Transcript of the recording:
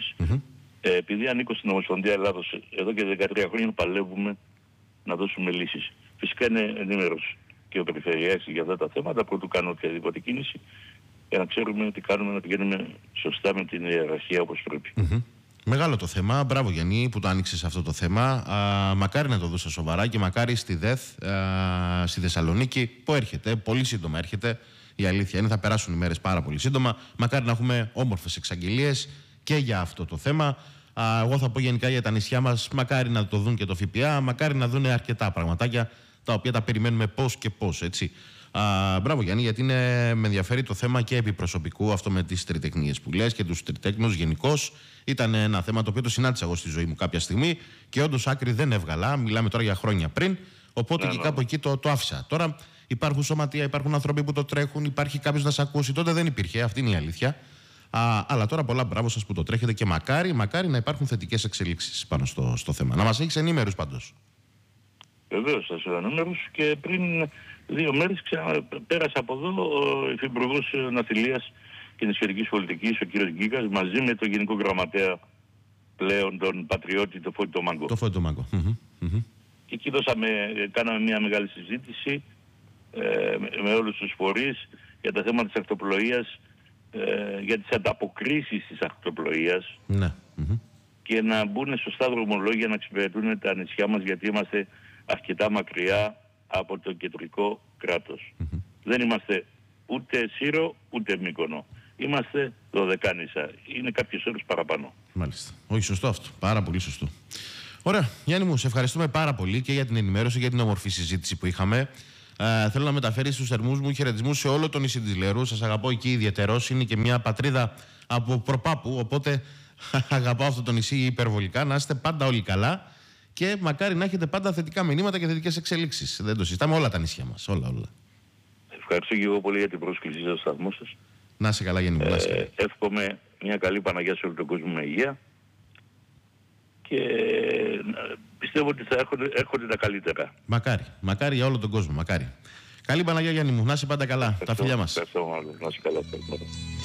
λύσεις. Επειδή ανήκω στην Ομοσπονδία Ελλάδος, εδώ και 13 χρόνια παλεύουμε να δώσουμε λύσεις. Φυσικά είναι ενήμερος και ο Περιφερειάρχης για αυτά τα θέματα, πρωτού κάνω οποιαδήποτε κίνηση, για να ξέρουμε τι κάνουμε, να πηγαίνουμε σωστά με την ιεραρχία όπως πρέπει. Μεγάλο το θέμα. Μπράβο Γιάννη που το άνοιξες αυτό το θέμα. Μακάρι να το δούσα σοβαρά και μακάρι στη ΔΕΘ, στη Θεσσαλονίκη, που έρχεται, πολύ σύντομα έρχεται. Η αλήθεια είναι, θα περάσουν οι μέρες πάρα πολύ σύντομα. Μακάρι να έχουμε όμορφες εξαγγελίες και για αυτό το θέμα. Εγώ θα πω γενικά για τα νησιά μας, μακάρι να το δουν και το ΦΠΑ, μακάρι να δουν αρκετά πραγματάκια τα οποία τα περιμένουμε πώς και πώς, έτσι. Μπράβο Γιάννη, γιατί με ενδιαφέρει το θέμα και επιπροσωπικού, αυτό με τις τριτεχνίες που λες και τους τριτέκνους γενικώς. Ήταν ένα θέμα το οποίο το συνάντησα εγώ στη ζωή μου κάποια στιγμή και όντως άκρη δεν έβγαλα. Μιλάμε τώρα για χρόνια πριν. Οπότε και κάπου εκεί το άφησα. Τώρα υπάρχουν σωματεία, υπάρχουν άνθρωποι που το τρέχουν, υπάρχει κάποιος να σε ακούσει. Τότε δεν υπήρχε, αυτή είναι η αλήθεια. Αλλά τώρα πολλά μπράβο σας που το τρέχετε και μακάρι να υπάρχουν θετικές εξελίξεις πάνω στο θέμα. Να μας έχεις ενήμερους πάντως. Βεβαίως, σας ενήμερους και πριν 2 μέρες πέρασε από εδώ ο Υφυπουργός Ναυτιλίας και Νησιωτικής Πολιτικής, ο κύριος Γκίκας, μαζί με τον Γενικό Γραμματέα πλέον, τον Πατριώτη, τον Φώτη τον Μάγκο. Το Φώτη τον Μάγκο. Και εκεί κάναμε μια μεγάλη συζήτηση με όλους τους φορείς για τα θέματα της ακτοπλοείας, για τις ανταποκρίσεις της ακτοπλοείας και να μπουν σωστά δρομολόγια να εξυπηρετούν τα νησιά μας, γιατί είμαστε αρκετά μακριά από το κεντρικό κράτος. Δεν είμαστε ούτε Σύρο ούτε Μύκονο. Είμαστε Δωδεκάνησα. Είναι κάποιες ώρες παραπάνω. Μάλιστα. Όχι, σωστό αυτό. Πάρα πολύ σωστό. Ωραία. Γιάννη μου, σε ευχαριστούμε πάρα πολύ και για την ενημέρωση, για την όμορφη συζήτηση που είχαμε. Θέλω να μεταφέρεις τους θερμούς μου χαιρετισμούς σε όλο το νησί της Λέρου. Σας αγαπώ εκεί ιδιαιτέρως. Είναι και μια πατρίδα από προπάπου, οπότε αγαπάω αυτό το νησί υπερβολικά. Να είστε πάντα όλοι καλά και μακάρι να έχετε πάντα θετικά μηνύματα και θετικές εξελίξεις. Δεν το συζητάμε, όλα τα νησιά μας. Όλα. Ευχαριστώ και εγώ πολύ για την πρόσκληση στο σταθμό σας. Να είσαι καλά, Γιάννη μου. Εύχομαι μια καλή Παναγιά σε όλο τον κόσμο με υγεία και πιστεύω ότι θα έρχονται τα καλύτερα. Μακάρι για όλο τον κόσμο. Μακάρι. Καλή Παναγιά, Γιάννη μου. Να είσαι πάντα καλά. Τα φιλιά μας. Ευχαριστώ, να είσαι καλά.